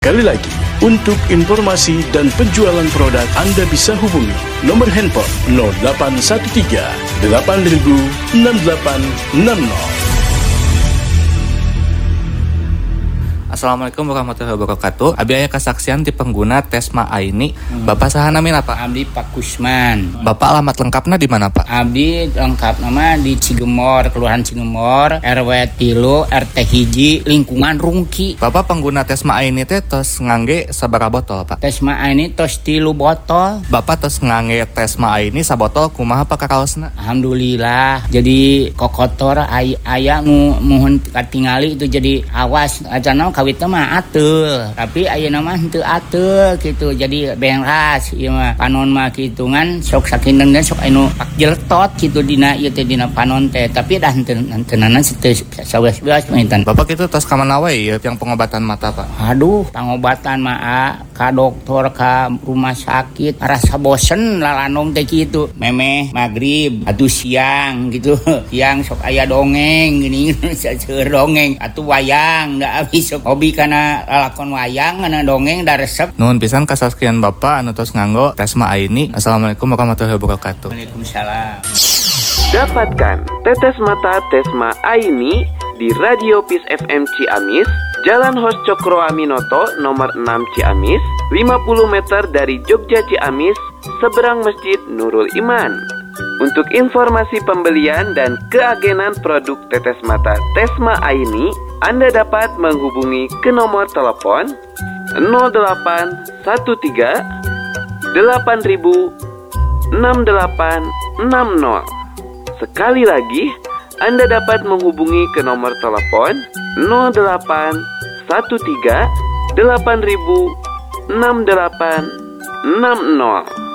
Sekali lagi, untuk informasi dan penjualan produk Anda bisa hubungi nomor handphone 0813 8000 6860. Assalamualaikum warahmatullahi wabarakatuh. Abi aya kesaksian di pengguna Tesma Aini. Bapak saha namina Pak? Abdi Pak Kusman. Bapak alamat lengkapnya di mana Pak? Abdi lengkap nama di Cigemor, Kelurahan Cigemor, RW 3, RT 1, lingkungan Rungki. Bapak pengguna Tesma Aini teh tos ngangge sabaraha botol Pak? Tesma ini tos 3 botol. Bapak tos ngangge Tesma Aini sabotol kumaha Pak kakaosna? Alhamdulillah. Jadi kokotor aya muhun katingali itu jadi awas acana kawit mah atul. Tapi ayeuna mah henteu atul gitu. Jadi beras ieu mah panon mah kitungan sok sakinten dan sok anu pak jeltot gitu dina ieu teh dina panon teh. Tapi dah henteunan teu saweas-weas maintan. Bapak itu tos ka mana wae ya yang pengobatan mata Pak? Aduh, pengobatan mah ka dokter ka rumah sakit rasa bosen lalanong teh kitu. Memeh magrib atuh siang gitu. Siang sok aya dongeng gini saeur dongeng atuh wayang da abis sok hobi kana lalakon wayang kana dongeng da resep. Nuhun pisan kasaskian Bapak anu tos nganggo Tesma Aini. Assalamualaikum warahmatullahi wabarakatuh. Waalaikumsalam. Dapatkan tetes mata Tesma Aini di Radio Peace FM Ciamis, Jalan Hos Cokro Aminoto nomor 6 Ciamis, 50 meter dari Jogja Ciamis, seberang Masjid Nurul Iman. Untuk informasi pembelian dan keagenan produk tetes mata Tesma Aini, Anda dapat menghubungi ke nomor telepon 0813 8000 6860. Sekali lagi, Anda dapat menghubungi ke nomor telepon 0813 8000 6860.